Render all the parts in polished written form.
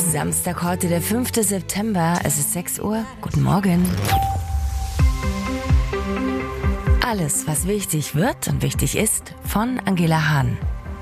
Samstag heute, der 5. September. Es ist 6 Uhr. Guten Morgen. Alles, was wichtig wird und wichtig ist, von Angela Hahn.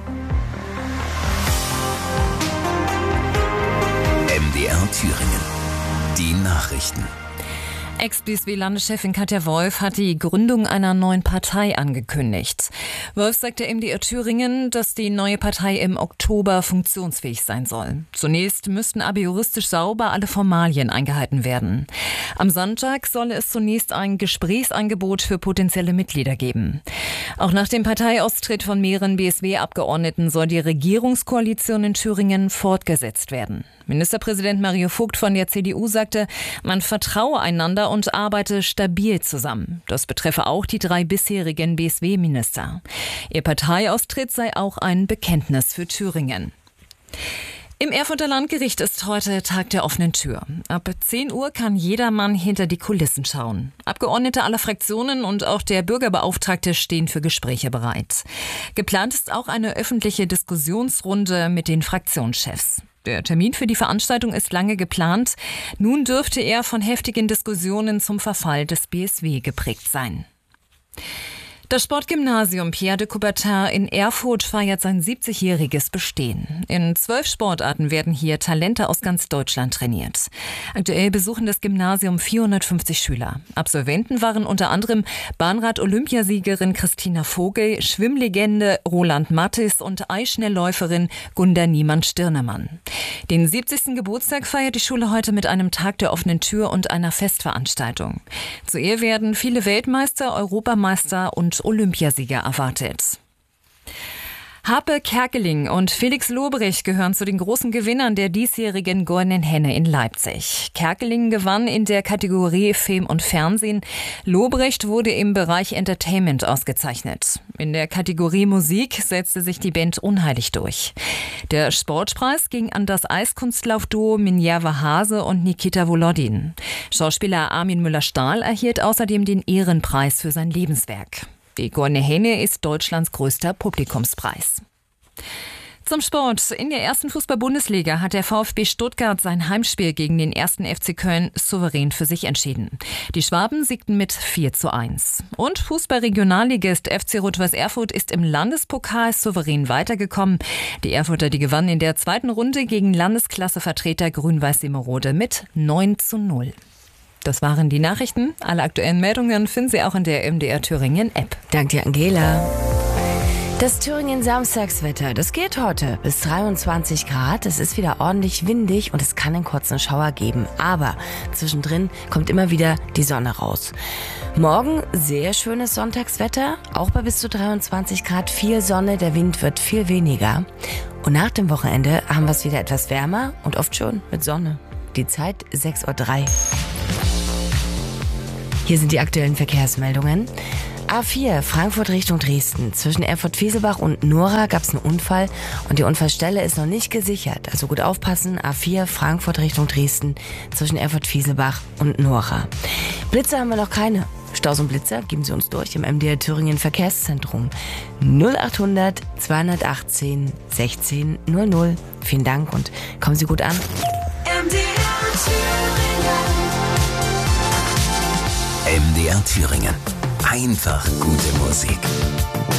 MDR Thüringen. Die Nachrichten. Ex-BSW-Landeschefin Katja Wolf hat die Gründung einer neuen Partei angekündigt. Wolf sagt der MDR Thüringen, dass die neue Partei im Oktober funktionsfähig sein soll. Zunächst müssten aber juristisch sauber alle Formalien eingehalten werden. Am Sonntag soll es zunächst ein Gesprächsangebot für potenzielle Mitglieder geben. Auch nach dem Parteiaustritt von mehreren BSW-Abgeordneten soll die Regierungskoalition in Thüringen fortgesetzt werden. Ministerpräsident Mario Vogt von der CDU sagte, man vertraue einander und arbeite stabil zusammen. Das betreffe auch die 3 bisherigen BSW-Minister. Ihr Parteiaustritt sei auch ein Bekenntnis für Thüringen. Im Erfurter Landgericht ist heute Tag der offenen Tür. Ab 10 Uhr kann jedermann hinter die Kulissen schauen. Abgeordnete aller Fraktionen und auch der Bürgerbeauftragte stehen für Gespräche bereit. Geplant ist auch eine öffentliche Diskussionsrunde mit den Fraktionschefs. Der Termin für die Veranstaltung ist lange geplant. Nun dürfte er von heftigen Diskussionen zum Verfall des BSW geprägt sein. Das Sportgymnasium Pierre de Coubertin in Erfurt feiert sein 70-jähriges Bestehen. In 12 Sportarten werden hier Talente aus ganz Deutschland trainiert. Aktuell besuchen das Gymnasium 450 Schüler. Absolventen waren unter anderem Bahnrad-Olympiasiegerin Christina Vogel, Schwimmlegende Roland Matthes und Eisschnellläuferin Gunda Niemann-Stirnemann. Den 70. Geburtstag feiert die Schule heute mit einem Tag der offenen Tür und einer Festveranstaltung. Zu ihr werden viele Weltmeister, Europameister und Olympiasieger erwartet. Harpe Kerkeling und Felix Lobrecht gehören zu den großen Gewinnern der diesjährigen Goldenen Henne in Leipzig. Kerkeling gewann in der Kategorie Film und Fernsehen. Lobrecht wurde im Bereich Entertainment ausgezeichnet. In der Kategorie Musik setzte sich die Band unheilig durch. Der Sportpreis ging an das Eiskunstlaufduo Minerva Hase und Nikita Volodin. Schauspieler Armin Müller-Stahl erhielt außerdem den Ehrenpreis für sein Lebenswerk. Die Goldene Henne ist Deutschlands größter Publikumspreis. Zum Sport. In der ersten Fußball-Bundesliga hat der VfB Stuttgart sein Heimspiel gegen den 1. FC Köln souverän für sich entschieden. Die Schwaben siegten mit 4:1. Und Fußball-Regionalligist FC Rot-Weiß Erfurt ist im Landespokal souverän weitergekommen. Die Erfurter, die gewannen in der zweiten Runde gegen Landesklassevertreter Grün-Weiß Semerode mit 9:0. Das waren die Nachrichten. Alle aktuellen Meldungen finden Sie auch in der MDR Thüringen App. Dank dir, Angela. Das Thüringen Samstagswetter, das geht heute bis 23 Grad. Es ist wieder ordentlich windig und es kann einen kurzen Schauer geben. Aber zwischendrin kommt immer wieder die Sonne raus. Morgen sehr schönes Sonntagswetter, auch bei bis zu 23 Grad. Viel Sonne, der Wind wird viel weniger. Und nach dem Wochenende haben wir es wieder etwas wärmer und oft schon mit Sonne. Die Zeit 6:03 Uhr. Hier sind die aktuellen Verkehrsmeldungen. A4 Frankfurt Richtung Dresden. Zwischen Erfurt-Fieselbach und Nora gab es einen Unfall und die Unfallstelle ist noch nicht gesichert. Also gut aufpassen. A4 Frankfurt Richtung Dresden zwischen Erfurt-Fieselbach und Nora. Blitze haben wir noch keine. Staus und Blitzer geben Sie uns durch im MDR Thüringen Verkehrszentrum 0800 218 16 00. Vielen Dank und kommen Sie gut an. MDR Thüringen. Einfach gute Musik.